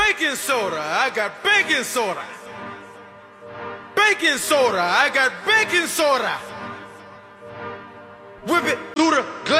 baking soda. I got baking soda. Baking soda. I got baking soda. Whip it through the glass.